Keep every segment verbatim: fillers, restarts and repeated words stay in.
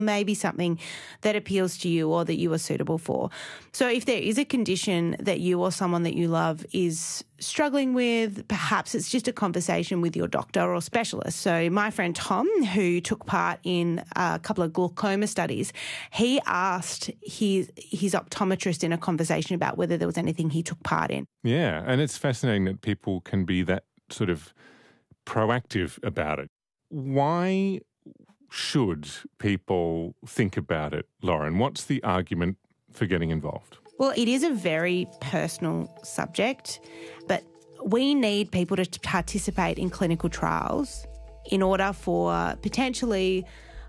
maybe something that appeals to you or that you are suitable for. So if there is a condition that you or someone that you love is struggling with, perhaps it's just a conversation with your doctor or specialist. So my friend Tom, who took part in a couple of glaucoma studies, he asked his, his optometrist in a conversation about whether there was anything he took part in. Yeah, and it's fascinating that people can be that sort of proactive about it. Why should people think about it, Lauren? What's the argument for getting involved? Well, it is a very personal subject, but we need people to participate in clinical trials in order for potentially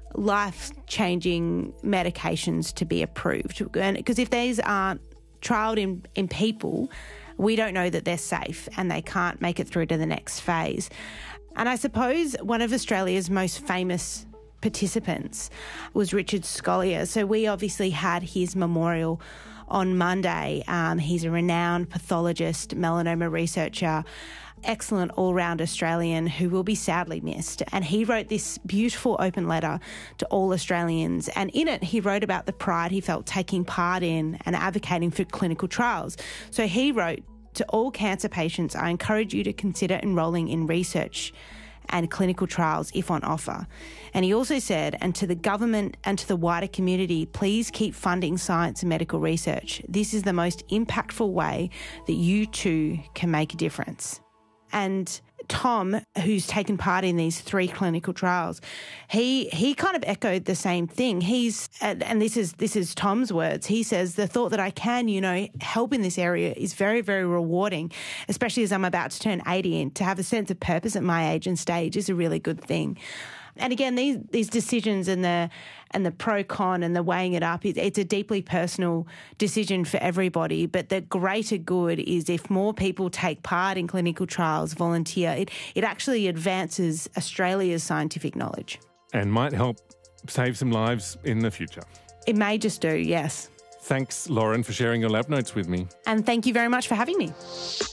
life-changing medications to be approved. And because if these aren't trialled in, in people, we don't know that they're safe and they can't make it through to the next phase. And I suppose one of Australia's most famous participants was Richard Scolyer. So we obviously had his memorial on Monday. Um, he's a renowned pathologist, melanoma researcher, excellent all-round Australian who will be sadly missed. And he wrote this beautiful open letter to all Australians. And in it, he wrote about the pride he felt taking part in and advocating for clinical trials. So he wrote, "To all cancer patients, I encourage you to consider enrolling in research and clinical trials if on offer." And he also said, "And to the government and to the wider community, please keep funding science and medical research. This is the most impactful way that you too can make a difference." And Tom, who's taken part in these three clinical trials, he he kind of echoed the same thing. He's and, and this is this is Tom's words. He says, "The thought that I can, you know, help in this area is very, very rewarding, especially as I'm about to turn eighty, and to have a sense of purpose at my age and stage is a really good thing." And again, these these decisions and the and the pro con and the weighing it up, it, it's a deeply personal decision for everybody. But the greater good is if more people take part in clinical trials, volunteer, it, it actually advances Australia's scientific knowledge. And might help save some lives in the future. It may just do, yes. Thanks, Lauren, for sharing your lab notes with me. And thank you very much for having me.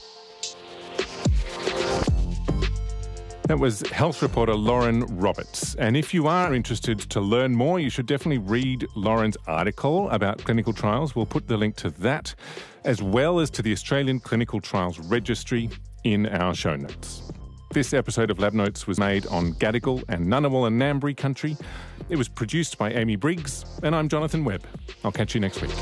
That was health reporter Lauren Roberts. And if you are interested to learn more, you should definitely read Lauren's article about clinical trials. We'll put the link to that, as well as to the Australian Clinical Trials Registry, in our show notes. This episode of Lab Notes was made on Gadigal and Ngunnawal and Ngambri country. It was produced by Amy Briggs, and I'm Jonathan Webb. I'll catch you next week.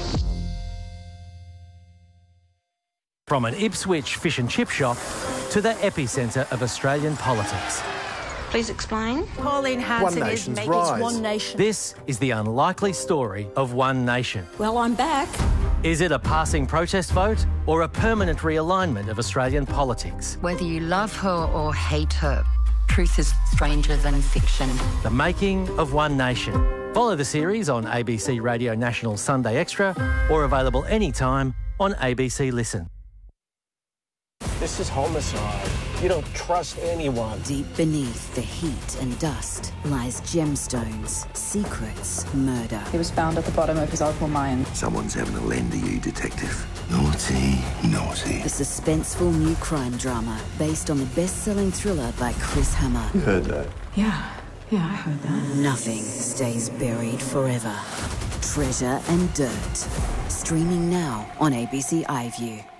From an Ipswich fish and chip shop to the epicentre of Australian politics. Please explain. Pauline Hanson is making One Nation. This is the unlikely story of One Nation. Well, I'm back. Is it a passing protest vote or a permanent realignment of Australian politics? Whether you love her or hate her, truth is stranger than fiction. The making of One Nation. Follow the series on A B C Radio National Sunday Extra or available anytime on A B C Listen. This is homicide. You don't trust anyone. Deep beneath the heat and dust lies gemstones, secrets, murder. He was found at the bottom of his opal mine. Someone's having a lend to you, detective. Naughty, naughty. The suspenseful new crime drama based on the best-selling thriller by Chris Hammer. You heard that? Yeah, yeah, I heard that. Nothing stays buried forever. Treasure and Dirt. Streaming now on A B C iView.